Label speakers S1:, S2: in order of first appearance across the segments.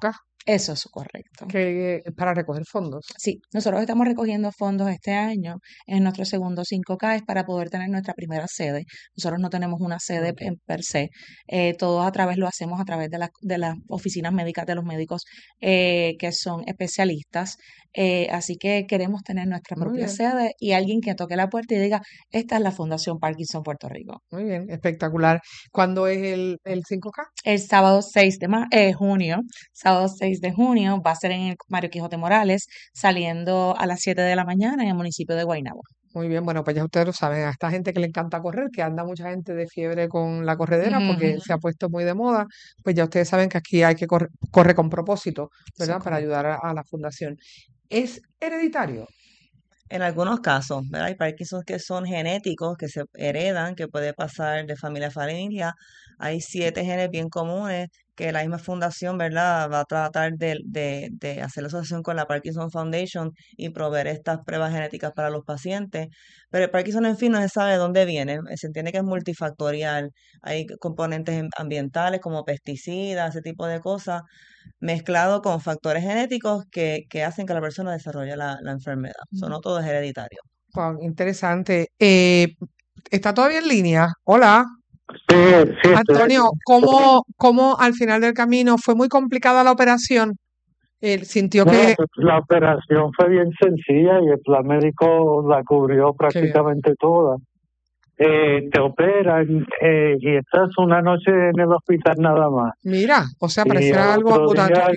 S1: 5K,
S2: Eso es correcto.
S1: que para recoger fondos.
S2: Sí, nosotros estamos recogiendo fondos este año en nuestro segundo 5K, es para poder tener nuestra primera sede. Nosotros no tenemos una sede en per se, todo lo hacemos a través de las oficinas médicas de los médicos que son especialistas. Así que queremos tener nuestra
S1: Muy
S2: propia
S1: bien,
S2: sede y alguien que toque la puerta y diga, esta es la Fundación Parkinson Puerto Rico.
S1: muy bien, espectacular. ¿Cuándo es el 5K?
S2: El sábado 6 de junio, sábado 6 de junio, va a ser en el Mario Quijote Morales, saliendo a las 7 de la mañana en el municipio de Guaynabo.
S1: Muy bien, bueno, pues ya ustedes lo saben, a esta gente que le encanta correr, que anda mucha gente de fiebre con la corredera
S2: Ujú,
S1: porque
S2: ujú.
S1: se ha puesto muy de moda, pues ya ustedes saben que aquí hay que correr con propósito,
S2: Eso es
S1: ¿verdad? Para
S2: correcto.
S1: ayudar a la fundación. ¿Es hereditario?
S3: En algunos casos, ¿verdad? Hay Parkinson que son genéticos, que se heredan, que puede pasar de familia a familia. Hay 7 genes bien comunes que la misma fundación, ¿verdad? Va a tratar de hacer la asociación con la Parkinson Foundation y proveer estas pruebas genéticas para los pacientes. Pero el Parkinson, en fin, no se sabe de dónde viene. Se entiende que es multifactorial. Hay componentes ambientales como pesticidas, ese tipo de cosas, mezclado con factores genéticos que hacen que la persona desarrolle la enfermedad. Eso no todo es hereditario.
S1: Wow, interesante. ¿Está todavía en línea? Hola,
S4: Sí, sí,
S1: Antonio, ¿cómo al final del camino fue muy complicada la operación? Sintió
S4: no,
S1: que...
S4: pues, la operación fue bien sencilla y el plan médico la cubrió
S1: Qué bien.
S4: prácticamente toda. Te operan y estás una noche en el hospital nada más.
S1: Mira, o sea,
S4: Y
S1: pareciera
S4: al
S1: algo
S4: otro día,
S1: ambulatorio.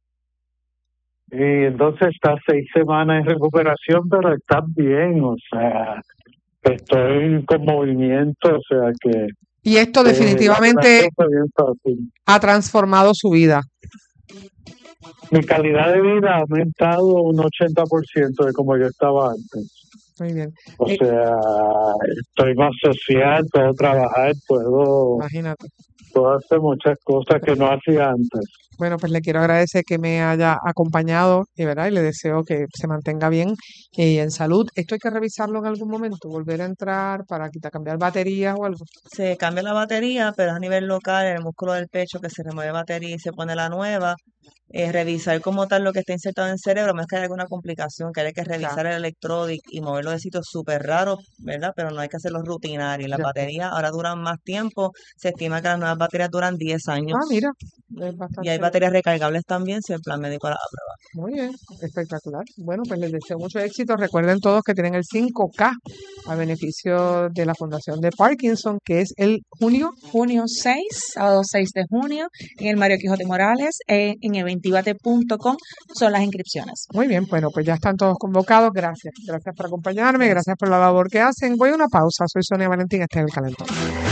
S4: y entonces estás 6 semanas en recuperación, pero estás bien, o sea, estoy con movimiento, o sea que
S1: Y esto
S4: la
S1: definitivamente
S4: operación fue bien fácil.
S1: ha transformado su vida.
S4: Mi calidad de vida ha aumentado un 80% de como yo estaba antes.
S1: Muy bien.
S4: O sea, estoy más social, puedo trabajar,
S1: Imagínate.
S4: puedo hacer muchas cosas que no hacía antes.
S1: Bueno, pues le quiero agradecer que me haya acompañado y, ¿verdad? Y le deseo que se mantenga bien y en salud. Esto hay que revisarlo en algún momento, volver a entrar para cambiar baterías o algo.
S3: Se cambia la batería, pero es a nivel local, en el músculo del pecho, que se remueve batería y se pone la nueva. Revisar como tal lo que está insertado en el cerebro, no es que haya alguna complicación, que haya que revisar el electrodo y moverlo de sitios súper raros, ¿verdad? Pero no hay que hacerlo rutinario. Las
S1: Ya.
S3: baterías ahora duran más tiempo, se estima que las nuevas baterías duran 10 años.
S1: Ah, mira, es
S3: Y hay
S1: bastante.
S3: baterías recargables también si el plan médico las aprueba.
S1: Muy bien, espectacular. Bueno, pues les deseo mucho éxito. Recuerden todos que tienen el 5K a beneficio de la Fundación de Parkinson, que es el junio.
S2: Junio 6, sábado 6 de junio, en el Mario Quijote Morales, en eventivate.com son las inscripciones.
S1: Muy bien, bueno, pues ya están todos convocados. Gracias. Gracias por acompañarme, gracias por la labor que hacen. Voy a una pausa. Soy Sonia Valentín, este es El Calentón.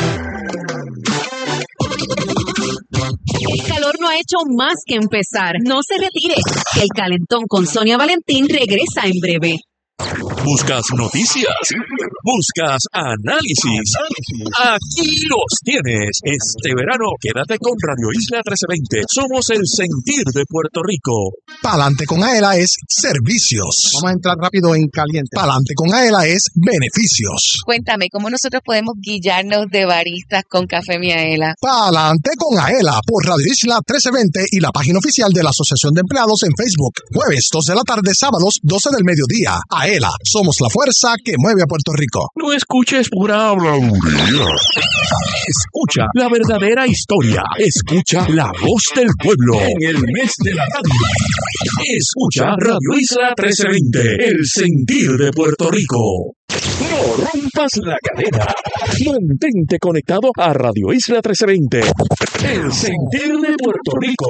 S5: El calor no ha hecho más que empezar. No se retire. El Calentón con Sonia Valentín regresa en breve.
S6: ¿Buscas noticias? ¿Buscas análisis? Aquí los tienes. Este verano quédate con Radio Isla 1320. Somos el sentir de Puerto Rico.
S7: Pa'lante con Aela es servicios. Vamos a entrar rápido en caliente. Pa'lante con Aela es beneficios.
S5: Cuéntame, ¿cómo nosotros podemos guillarnos de baristas con Café Miaela?
S7: Pa'lante con Aela por Radio Isla 1320 y la página oficial de la Asociación de Empleados en Facebook. Jueves 2 de la tarde, sábados 12 del mediodía. Aela, somos la fuerza que mueve a Puerto Rico.
S6: No escuches pura habladuría. Escucha la verdadera historia. Escucha la voz del pueblo en el mes de la radio. Escucha Radio Isla 1320, el sentir de Puerto Rico. No rompas la cadena. Mantente conectado a Radio Isla 1320, el sentir de Puerto Rico.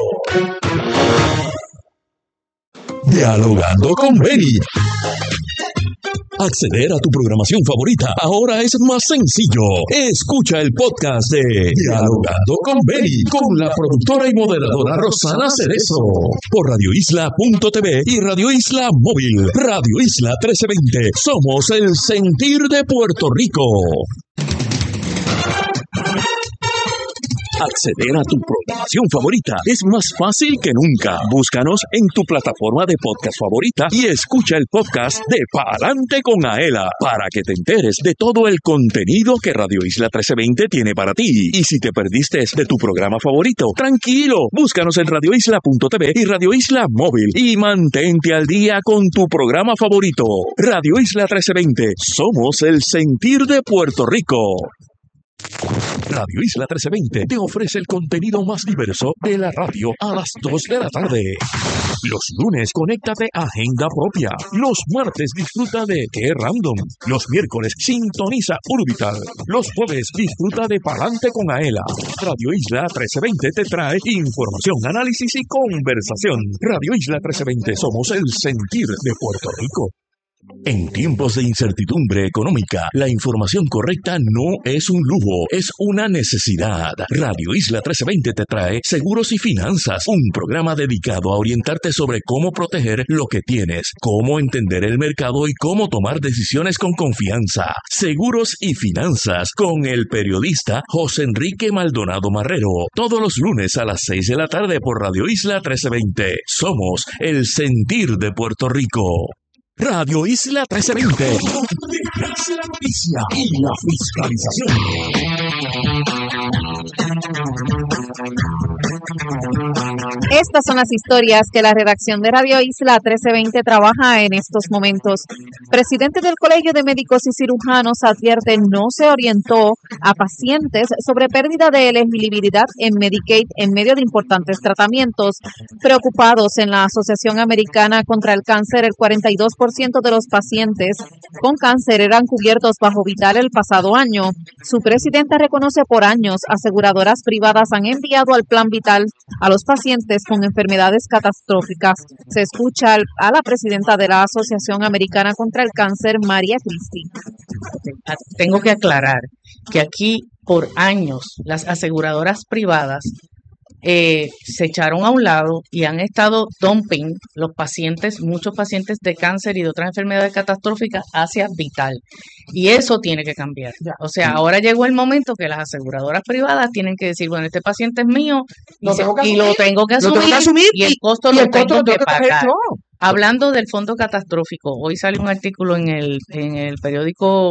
S6: Dialogando con Benny. Acceder a tu programación favorita ahora es más sencillo. Escucha el podcast de Dialogando con Benny con la productora y moderadora Rosana Cerezo por radioisla.tv y Radio Isla Móvil. Radio Isla 1320. Somos el sentir de Puerto Rico. Acceder a tu programación favorita es más fácil que nunca. Búscanos en tu plataforma de podcast favorita y escucha el podcast de Pa'lante con Aela para que te enteres de todo el contenido que Radio Isla 1320 tiene para ti. Y si te perdiste de tu programa favorito, tranquilo, búscanos en radioisla.tv y Radio Isla Móvil y mantente al día con tu programa favorito. Radio Isla 1320, somos el sentir de Puerto Rico. Radio Isla 1320 te ofrece el contenido más diverso de la radio a las 2 de la tarde. Los lunes, conéctate a Agenda Propia. Los martes, disfruta de Qué Random. Los miércoles, sintoniza Urbital. Los jueves, disfruta de Pa'lante con Aela. Radio Isla 1320 te trae información, análisis y conversación. Radio Isla 1320, somos el sentir de Puerto Rico. En tiempos de incertidumbre económica, la información correcta no es un lujo, es una necesidad. Radio Isla 1320 te trae Seguros y Finanzas, un programa dedicado a orientarte sobre cómo proteger lo que tienes, cómo entender el mercado y cómo tomar decisiones con confianza. Seguros y Finanzas con el periodista José Enrique Maldonado Marrero, todos los lunes a las 6 de la tarde por Radio Isla 1320. Somos el sentir de Puerto Rico. Radio Isla 1320. Detrás de la noticia y la fiscalización.
S5: Estas son las historias que la redacción de Radio Isla 1320 trabaja en estos momentos. Presidente del Colegio de Médicos y Cirujanos advierte no se orientó a pacientes sobre pérdida de elegibilidad en Medicaid en medio de importantes tratamientos. Preocupados en la Asociación Americana contra el Cáncer, el 42% de los pacientes con cáncer eran cubiertos bajo Vital el pasado año. Su presidenta reconoce por años aseguradoras privadas han enviado al plan Vital a los pacientes con enfermedades catastróficas. Se escucha a la presidenta de la Asociación Americana contra el Cáncer, María Cristi.
S8: Tengo que aclarar que aquí por años las aseguradoras privadas se echaron a un lado y han estado dumping los pacientes, muchos pacientes de cáncer y de otras enfermedades catastróficas hacia Vital. Y eso tiene que cambiar. O sea, ahora llegó el momento que las aseguradoras privadas tienen que decir, bueno, este paciente es mío y lo tengo que asumir y el costo lo tengo que pagar. Hablando del fondo catastrófico, hoy sale un artículo en el periódico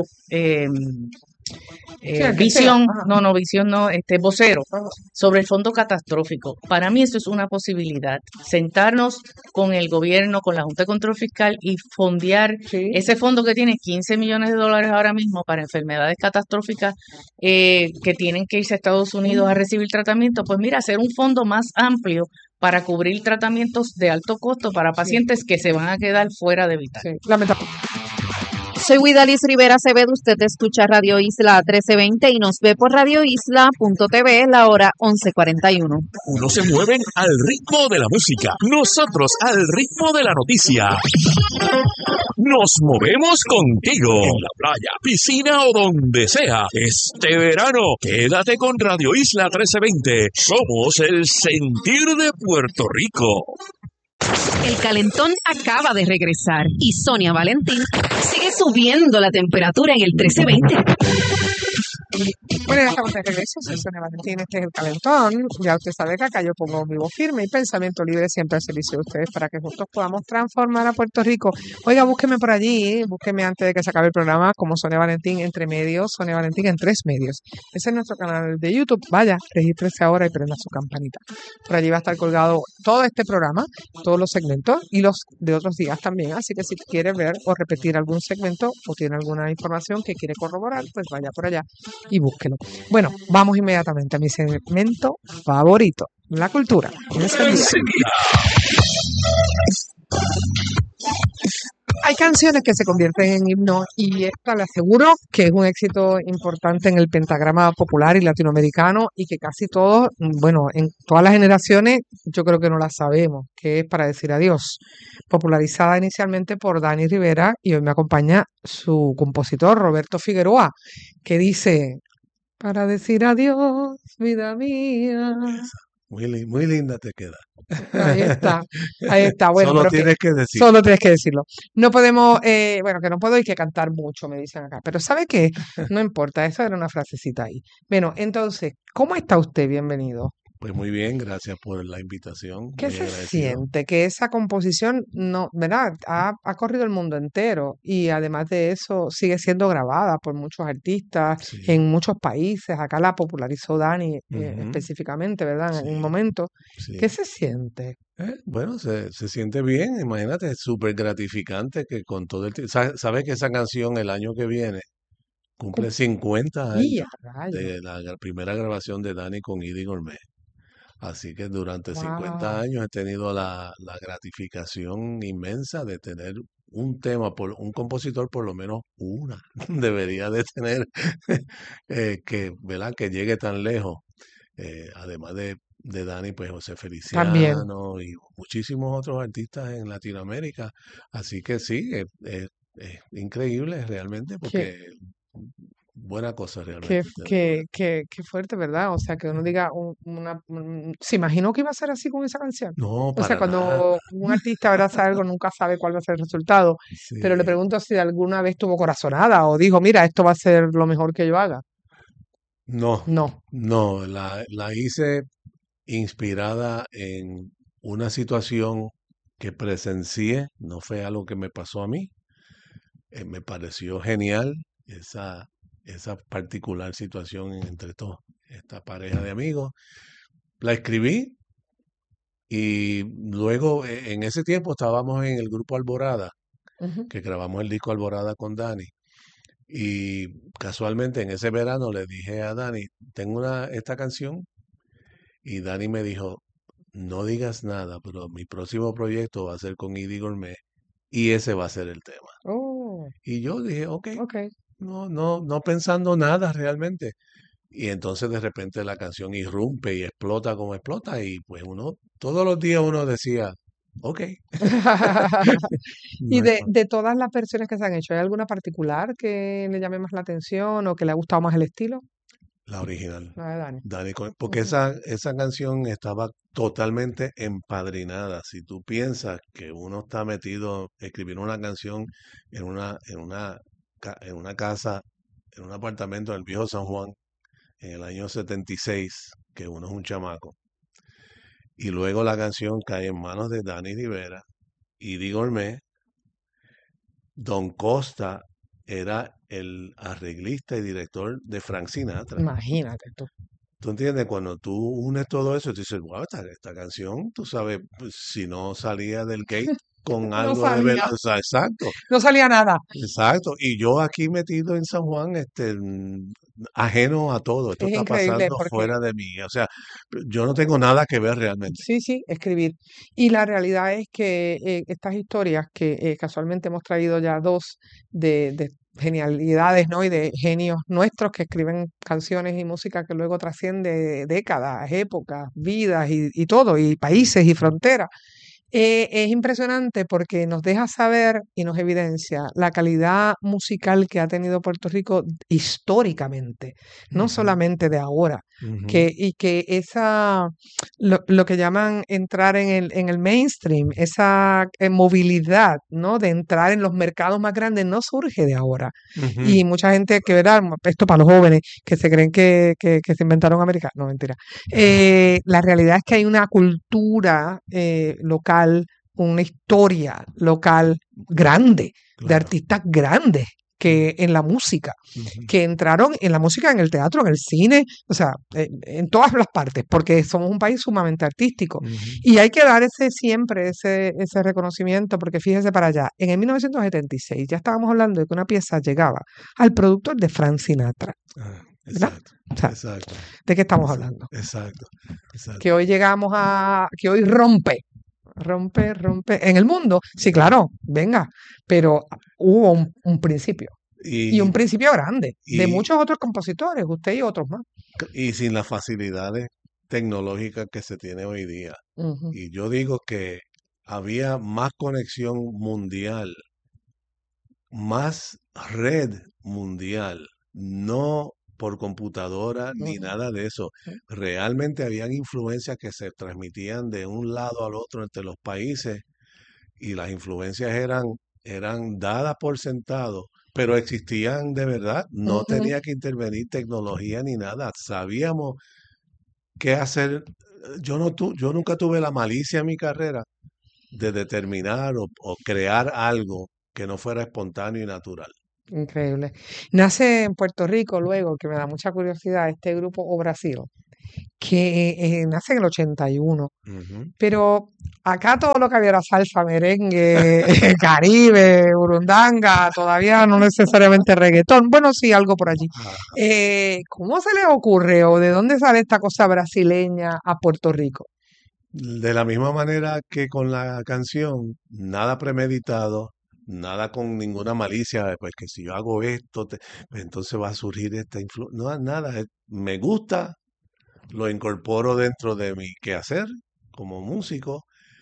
S8: Vocero, sobre el fondo catastrófico. Para mí eso es una posibilidad, sentarnos con el gobierno, con la Junta de Control Fiscal y fondear ese fondo que tiene $15 millones ahora mismo para enfermedades catastróficas que tienen que irse a Estados Unidos a recibir tratamiento. Pues mira, hacer un fondo más amplio para cubrir tratamientos de alto costo para pacientes que se van a quedar fuera de Vital.
S5: Soy Widalis Rivera Acevedo, usted escucha Radio Isla 1320 y nos ve por radioisla.tv, la hora 11:41.
S6: Unos se mueven al ritmo de la música, nosotros al ritmo de la noticia. Nos movemos contigo, en la playa, piscina o donde sea. Este verano, quédate con Radio Isla 1320. Somos el sentir de Puerto Rico.
S5: El calentón acaba de regresar y Sonia Valentín sigue subiendo la temperatura en el 1320.
S1: Bueno, ya estamos de regreso. Soy Sonia Valentín, este es el calentón. Ya usted sabe que acá yo pongo mi voz firme y pensamiento libre siempre al servicio de ustedes para que juntos podamos transformar a Puerto Rico. Oiga, búsqueme por allí, búsqueme antes de que se acabe el programa como Sonia Valentín entre medios, Sonia Valentín en 3 medios. Ese es nuestro canal de YouTube. Vaya, regístrese ahora y prenda su campanita. Por allí va a estar colgado todo este programa, todos los segmentos y los de otros días también. Así que si quiere ver o repetir algún segmento o tiene alguna información que quiere corroborar, pues vaya por allá y búsquelo. Bueno, vamos inmediatamente a mi segmento favorito, la cultura. Hay canciones que se convierten en himno y esta le aseguro que es un éxito importante en el pentagrama popular y latinoamericano y que casi todos, bueno, en todas las generaciones yo creo que no la sabemos, que es Para decir adiós, popularizada inicialmente por Dani Rivera y hoy me acompaña su compositor Roberto Figueroa, que dice: para decir adiós, vida mía,
S9: Muy linda te queda.
S1: Ahí está, ahí está. Bueno,
S9: Solo
S1: pero que
S9: tienes que decir.
S1: solo tienes que decirlo. No podemos, bueno, que no puedo y que cantar mucho, me dicen acá. Pero ¿sabe qué? No importa, eso era una frasecita ahí. Bueno, entonces, ¿cómo está usted? Bienvenido.
S9: Pues muy bien, gracias por la invitación,
S1: ¿Qué
S9: muy
S1: se
S9: agradecido.
S1: siente? Que esa composición no, ¿verdad? Ha corrido el mundo entero y además de eso sigue siendo grabada por muchos artistas
S9: Sí,
S1: en muchos países. Acá la popularizó Dani
S9: ujú,
S1: específicamente, ¿verdad? En un
S9: sí,
S1: momento. ¿Qué
S9: sí.
S1: se siente?
S9: Bueno, se siente bien, imagínate, es súper gratificante que con todo el tiempo, sabes que esa canción el año que viene cumple 50
S1: ¡Y a
S9: años
S1: rayos!
S9: de la primera grabación de Dani con Idi Gourmet. Así que durante 50
S1: ¡Wow!
S9: años he tenido la gratificación inmensa de tener un tema, por un compositor por lo menos una, debería de tener ¿verdad? Que llegue tan lejos. Además de Dani, pues José
S1: También.
S9: Feliciano y muchísimos otros artistas en Latinoamérica. Así que sí, es increíble realmente
S1: Qué,
S9: porque buena cosa
S1: qué,
S9: realmente, te digo,
S1: qué,
S9: ¿verdad?
S1: qué fuerte, ¿verdad? O sea, que uno diga, se imaginó que iba a ser así con esa canción.
S9: No,
S1: O sea,
S9: para nada.
S1: cuando un artista abraza algo, nunca sabe cuál va a ser el resultado. Pero le
S9: Sí.
S1: pregunto si alguna vez tuvo corazonada o dijo, mira, esto va a ser lo mejor que yo haga.
S9: No,
S1: No.
S9: no, la hice inspirada en una situación que presencié, no fue algo que me pasó a mí. Me pareció genial esa, esa particular situación entre todos, esta pareja de amigos. La escribí y luego en ese tiempo estábamos en el grupo Alborada,
S1: Ujú.
S9: que grabamos el disco Alborada con Dani. Y casualmente en ese verano le dije a Dani, tengo esta canción. Y Dani me dijo, no digas nada, pero mi próximo proyecto va a ser con Idi Gourmet y ese va a ser el tema.
S1: Oh,
S9: Y yo dije, ok,
S1: ok.
S9: no pensando nada realmente. Y entonces de repente la canción irrumpe y explota como explota y pues todos los días uno decía, ok,
S1: Y
S9: no hay
S1: de todas las versiones que se han hecho, ¿hay alguna particular que le llame más la atención o que le ha gustado más el estilo?
S9: la original.
S1: La de Dani.
S9: Porque
S1: Ujú.
S9: esa canción estaba totalmente empadrinada. Si tú piensas que uno está metido, escribir una canción en una casa, en un apartamento en el viejo San Juan, en el año 76, que uno es un chamaco, y luego la canción cae en manos de Dani Rivera y Di Gourmet, Don Costa era el arreglista y director de Frank Sinatra.
S1: Imagínate tú.
S9: ¿Tú entiendes? Cuando tú unes todo eso, tú dices, wow, esta canción, tú sabes, pues, si no salía del gate con
S1: No
S9: algo de verdad,
S1: salía,
S9: o sea, exacto,
S1: no salía nada.
S9: exacto. Y yo aquí metido en San Juan, ajeno a todo, esto
S1: Es
S9: está
S1: increíble
S9: pasando
S1: porque
S9: fuera de mí, o sea, yo no tengo nada que ver realmente.
S1: sí, sí, escribir. Y la realidad es que estas historias, que casualmente hemos traído ya dos de genialidades, ¿no? Y de genios nuestros que escriben canciones y música que luego trasciende décadas, épocas, vidas y todo, y países y fronteras. Es impresionante porque nos deja saber y nos evidencia la calidad musical que ha tenido Puerto Rico históricamente, no
S9: Ujú,
S1: solamente de ahora,
S9: ujú,
S1: y que lo que llaman entrar en el mainstream, esa movilidad, ¿no? De entrar en los mercados más grandes, no surge de ahora.
S9: ujú,
S1: Y mucha gente que verá, esto para los jóvenes que se creen que se inventaron América, no, mentira. La realidad es que hay una cultura local, una historia local grande, de
S9: claro.
S1: artistas grandes que en la música,
S9: Ujú,
S1: que entraron en la música, en el teatro, en el cine, o sea, en todas las partes, porque somos un país sumamente artístico.
S9: ujú.
S1: Y hay que dar siempre ese reconocimiento, porque fíjese para allá, en el 1976 ya estábamos hablando de que una pieza llegaba al productor de Frank Sinatra, ¿verdad?
S9: Exacto,
S1: O sea,
S9: exacto,
S1: ¿de qué estamos hablando?
S9: exacto,
S1: Que
S9: exacto.
S1: hoy llegamos que hoy rompe en el mundo. Sí, claro, venga, pero hubo un principio y
S9: Y,
S1: un principio grande de
S9: y,
S1: muchos otros compositores, usted y otros más.
S9: y sin las facilidades tecnológicas que se tiene hoy día.
S1: Ujú.
S9: Y yo digo que había más conexión mundial, más red mundial, no por computadora ni nada de eso. Realmente habían influencias que se transmitían de un lado al otro entre los países y las influencias eran dadas por sentado, pero existían de verdad. No tenía que intervenir tecnología ni nada. Sabíamos qué hacer. Yo nunca tuve la malicia en mi carrera de determinar o crear algo que no fuera espontáneo y natural.
S1: Increíble. Nace en Puerto Rico luego, que me da mucha curiosidad, este grupo O Brasil, que nace en el 81.
S9: Ujú.
S1: Pero acá todo lo que había era salsa, merengue, caribe, burundanga, todavía no necesariamente reggaetón. Bueno, sí, algo por allí.
S9: Ajá.
S1: ¿Cómo se les ocurre o de dónde sale esta cosa brasileña a Puerto Rico?
S9: De la misma manera que con la canción, nada premeditado, nada con ninguna malicia, pues que si yo hago esto, pues entonces va a surgir esta influencia. No, nada, me gusta, lo incorporo dentro de mi quehacer como músico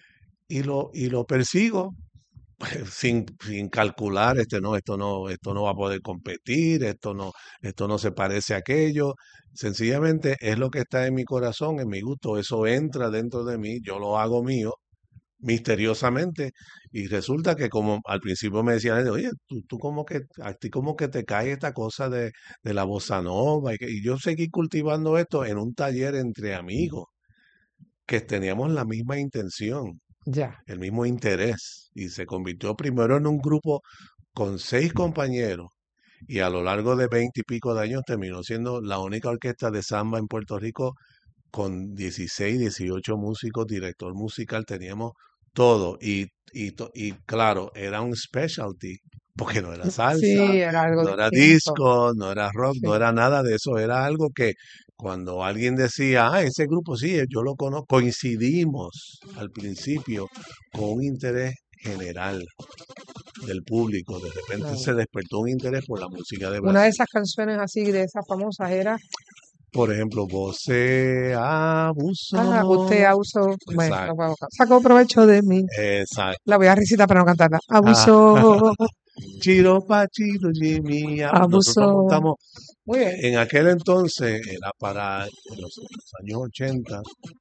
S9: y lo persigo pues, sin calcular, esto no va a poder competir, esto no se parece a aquello. Sencillamente es lo que está en mi corazón, en mi gusto, eso entra dentro de mí, yo lo hago mío misteriosamente y resulta que como al principio me decían, oye, tú como que, a ti como que te cae esta cosa de la bossa nova y yo seguí cultivando esto en un taller entre amigos que teníamos la misma intención,
S1: Ya.
S9: el mismo interés y se convirtió primero en un grupo con 6 compañeros y a lo largo de 20 y pico de años terminó siendo la única orquesta de samba en Puerto Rico con 16, 18 músicos, director musical, teníamos todo y claro, era un specialty porque no era
S1: Sí,
S9: salsa,
S1: era algo
S9: no era
S1: distinto.
S9: disco, no era rock, no
S1: Sí.
S9: era nada de eso, era algo que cuando alguien decía, ese grupo sí, yo lo conozco, coincidimos al principio con un interés general del público, de repente
S1: Claro.
S9: se despertó un interés por la música de
S1: Una de
S9: Brasil.
S1: esas canciones así, de esas famosas, era
S9: Por ejemplo, Você abusó.
S1: Usted abusó. Bueno,
S9: Exacto,
S1: no puedo sacó provecho de mí.
S9: exacto.
S1: La voy a recitar para no cantarla.
S9: Ah,
S1: Abusó,
S9: Chiro pa chiro Jimmy. Nosotros
S1: abusó.
S9: montamos,
S1: Muy bien.
S9: en aquel entonces, era para en los años 80,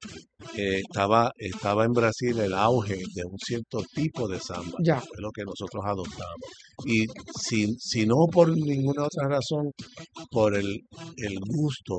S9: estaba en Brasil el auge de un cierto tipo de samba,
S1: Ya.
S9: que fue lo que nosotros adoptamos. Y si no por ninguna otra razón, por el gusto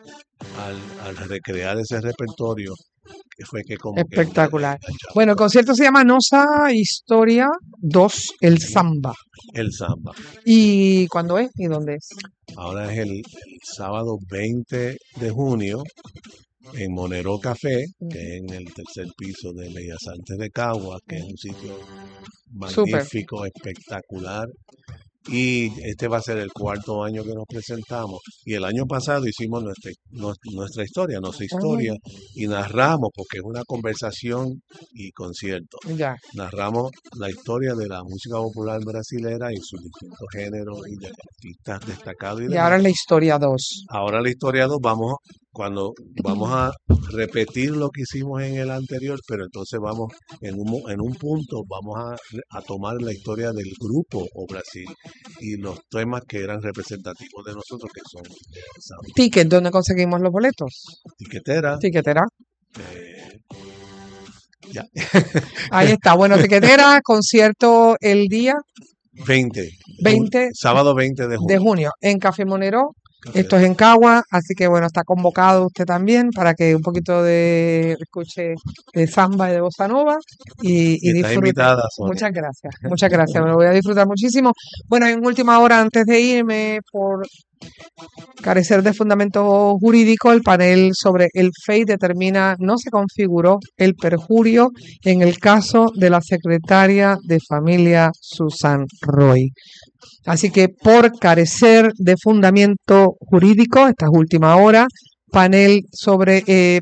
S9: al recrear ese repertorio, que fue que como que
S1: Espectacular.
S9: enganchamos
S1: Bueno, el concierto se llama Nosa Historia 2, el samba.
S9: el samba.
S1: ¿Y cuándo es? ¿Y dónde es?
S9: Ahora es el sábado 20 de junio en Monero Café, que es en el tercer piso de Bellas Artes de Caguas, que es un sitio
S1: Súper.
S9: magnífico, espectacular. Y este va a ser el 4º año que nos presentamos. Y el año pasado hicimos nuestra historia, y narramos, porque es una conversación y concierto.
S1: Ya.
S9: Narramos la historia de la música popular brasilera y sus distintos géneros y de artistas destacados y
S1: Y
S9: demás.
S1: ahora es la historia 2.
S9: Ahora la historia 2 cuando vamos a repetir lo que hicimos en el anterior, pero entonces vamos en un punto, vamos a tomar la historia del grupo O Brasil y los temas que eran representativos de nosotros, que son samba,
S1: Ticket, ¿dónde conseguimos los boletos?
S9: tiquetera,
S1: Tiquetera.
S9: eh, ya,
S1: Ahí está. Bueno, Tiquetera, concierto el día
S9: 20,
S1: 20
S9: sábado 20 de
S1: de
S9: junio.
S1: junio en Café Monero.
S9: Café.
S1: Esto es en Cagua, así que bueno, está convocado usted también para que un poquito de escuche de samba y de bossa nova y
S9: Y estás
S1: disfrute.
S9: invitada, Sonia.
S1: Muchas gracias, me lo voy a disfrutar muchísimo. Bueno, en última hora, antes de irme, por carecer de fundamento jurídico, el panel sobre el FEI determina no se configuró el perjurio en el caso de la secretaria de Familia Susan Roy. Así que por carecer de fundamento jurídico, esta es última hora, panel sobre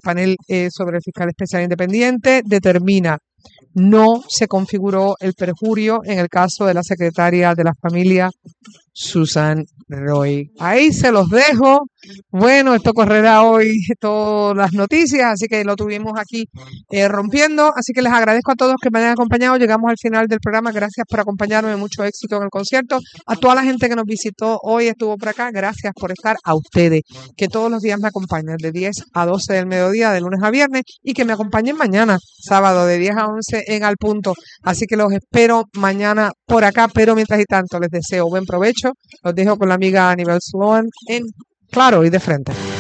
S1: el fiscal especial independiente determina no se configuró el perjurio en el caso de la secretaria de la Familia Susan Roy. Ahí se los dejo. Bueno, esto correrá hoy todas las noticias, así que lo tuvimos aquí rompiendo. Así que les agradezco a todos que me hayan acompañado. Llegamos al final del programa. Gracias por acompañarme. Mucho éxito en el concierto. A toda la gente que nos visitó hoy, estuvo por acá. Gracias por estar. A ustedes, que todos los días me acompañan de 10 a 12 del mediodía, de lunes a viernes, y que me acompañen mañana, sábado, de 10 a 11 en Al Punto. Así que los espero mañana por acá, pero mientras y tanto les deseo buen provecho. Los dejo con la amiga Anibel Sloan en Claro y de Frente.